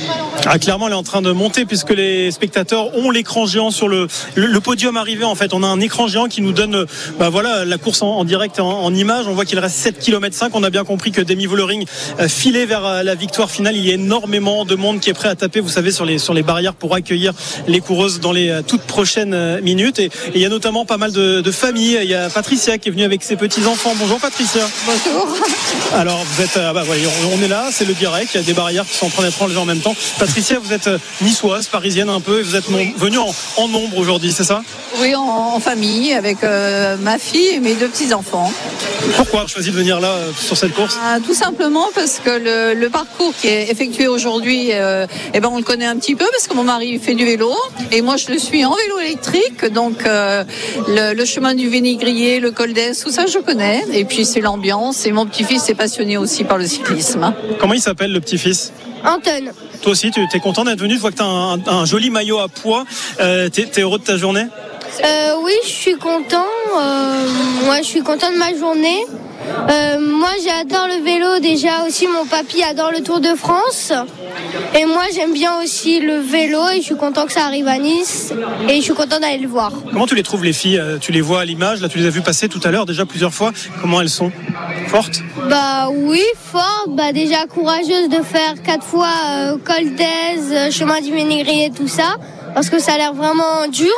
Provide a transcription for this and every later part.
Clairement, elle est en train de monter puisque les spectateurs ont l'écran géant sur le podium arrivé. En fait, on a un écran géant qui nous donne la course en direct en image. On voit qu'il reste 7,5 km. On a bien compris que Demi Vollering filait vers la victoire finale. Il y a énormément de monde qui est prêt à taper, vous savez, sur les barrières pour accueillir les coureuses dans les toutes prochaines minutes. Et il y a notamment pas mal de familles. Il y a Patricia qui est venue avec ses petits-enfants. Bonjour Patricia. Bonjour. Alors vous êtes, on est là, c'est le direct. Il y a des barrières qui sont en train d'être enlevées en même temps. Patricia, vous êtes niçoise, parisienne un peu, et vous êtes venue en nombre aujourd'hui, c'est ça ? Oui, en famille, avec ma fille et mes 2 petits-enfants. Pourquoi choisir de venir là sur cette course ? Tout simplement parce que le parcours qui est effectué aujourd'hui, on le connaît un petit peu parce que mon mari fait du vélo et moi je le suis en vélo électrique, donc le chemin du Vénigrier, le col d'Est, tout ça je connais. Et puis c'est l'ambiance et mon petit-fils est passionné aussi par le cyclisme. Comment il s'appelle le petit-fils ? Anton. Toi aussi, tu es content d'être venu, je vois que tu as un joli maillot à pois. T'es heureux de ta journée ? Oui, je suis content. Je suis content de ma journée. Moi, j'adore le vélo. Déjà aussi, mon papy adore le Tour de France. Et moi, j'aime bien aussi le vélo et je suis content que ça arrive à Nice. Et je suis content d'aller le voir. Comment tu les trouves, les filles ? Tu les vois à l'image, là, tu les as vues passer tout à l'heure déjà plusieurs fois. Comment elles sont ? Fortes ? Oui, fortes. Déjà courageuses de faire 4 fois col d'Aise, chemin du Vénigrier, tout ça. Parce que ça a l'air vraiment dur.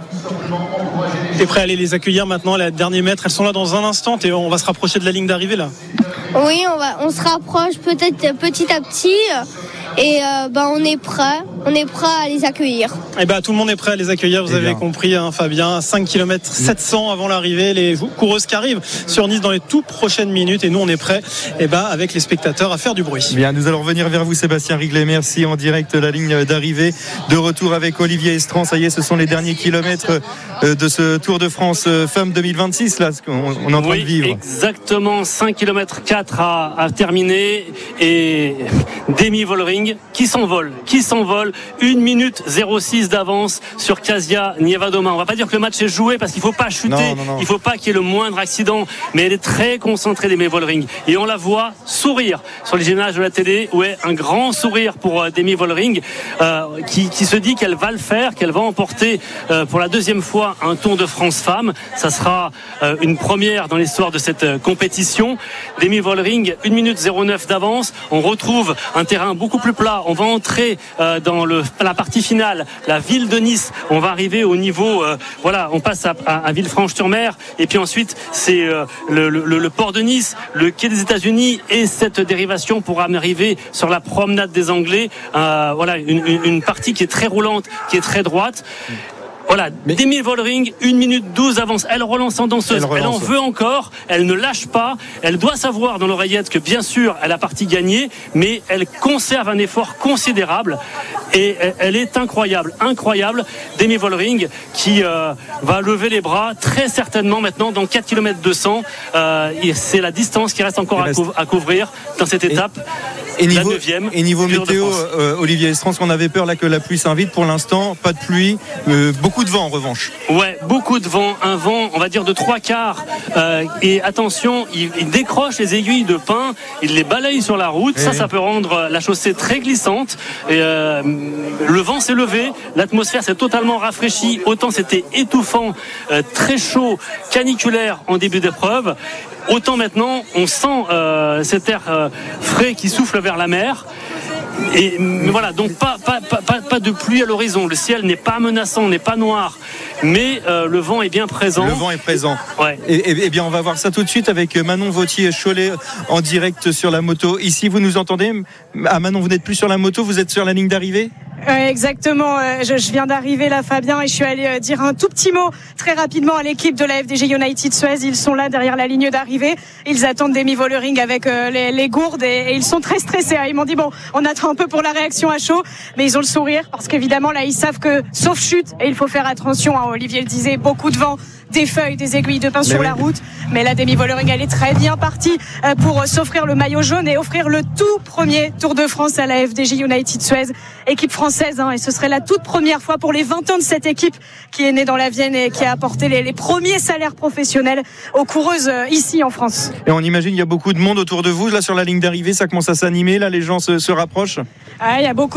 T'es prêt à aller les accueillir maintenant à la dernière mètre ? Elles sont là dans un instant et on va se rapprocher de la ligne d'arrivée là. Oui, on se rapproche peut-être petit à petit et on est prêt à les accueillir. Tout le monde est prêt à les accueillir, vous avez compris Fabien, 5 km 700 avant l'arrivée, les coureuses qui arrivent sur Nice dans les toutes prochaines minutes et nous on est prêts avec les spectateurs à faire du bruit. Bien, nous allons revenir vers vous Sébastien Riglet, merci, en direct la ligne d'arrivée, de retour avec Olivier Estran. Ça y est, ce sont les derniers kilomètres de ce Tour de France Femmes 2026 là, ce qu'on est en train de vivre. Exactement, 5 km 4 à terminer et Demi Vollering qui s'envole 1 minute 06 d'avance sur Kasia Nievadoma. On va pas dire que le match est joué parce qu'il faut pas chuter, non. Il faut pas qu'il y ait le moindre accident, mais elle est très concentrée, Demi Vollering, et on la voit sourire sur les images de la télé. Un grand sourire pour Demi Vollering qui se dit qu'elle va le faire, qu'elle va emporter pour la 2e fois un Tour de France Femmes. Ça sera une première dans l'histoire de cette compétition. Demi Vollering, 1 minute 09 d'avance. On retrouve un terrain beaucoup plus plat. On va entrer dans la partie finale, la ville de Nice. On va arriver au niveau, on passe à Villefranche-sur-Mer et puis ensuite c'est le port de Nice, le quai des États-Unis et cette dérivation pour arriver sur la promenade des Anglais. Une partie qui est très roulante, qui est très droite. Demi Vollering, 1 minute 12 avance. Elle relance en danseuse. Elle en veut encore. Elle ne lâche pas. Elle doit savoir dans l'oreillette que bien sûr, elle a partie gagnée, mais elle conserve un effort considérable. Et elle est incroyable. Demi Vollering qui va lever les bras très certainement maintenant dans 4 km 200. C'est la distance qui reste encore à couvrir dans cette étape. Et niveau météo, Olivier Estrance, on avait peur là que la pluie s'invite. Pour l'instant, pas de pluie, beaucoup de vent en revanche. Ouais, beaucoup de vent, un vent, on va dire de 3/4. Et attention, il décroche les aiguilles de pin, il les balaye sur la route. Ça peut rendre la chaussée très glissante. Et, le vent s'est levé, l'atmosphère s'est totalement rafraîchie. Autant c'était étouffant, très chaud, caniculaire en début d'épreuve. Autant maintenant, on sent cet air frais qui souffle vers la mer. Et voilà, donc pas de pluie à l'horizon. Le ciel n'est pas menaçant, n'est pas noir, mais le vent est bien présent. Le vent est présent. Ouais. Et bien, on va voir ça tout de suite avec Manon Vautier-Cholet en direct sur la moto. Ici, vous nous entendez ? Manon, vous n'êtes plus sur la moto, vous êtes sur la ligne d'arrivée ? Exactement, je viens d'arriver là Fabien et je suis allée dire un tout petit mot très rapidement à l'équipe de la FDJ United Suez. Ils sont là derrière la ligne d'arrivée, ils attendent Demi Vollering avec les gourdes et ils sont très stressés. Ils m'ont dit on attend un peu pour la réaction à chaud, mais ils ont le sourire parce qu'évidemment là ils savent que sauf chute, et il faut faire attention, Olivier le disait, beaucoup de vent, des feuilles, des aiguilles de pin sur la route, mais la Demi Vollering elle est très bien partie pour s'offrir le maillot jaune et offrir le tout premier Tour de France à la FDJ United Suez, équipe française, et ce serait la toute première fois pour les 20 ans de cette équipe qui est née dans la Vienne et qui a apporté les premiers salaires professionnels aux coureuses ici en France. Et on imagine il y a beaucoup de monde autour de vous là sur la ligne d'arrivée, ça commence à s'animer, là les gens se rapprochent. Il y a beaucoup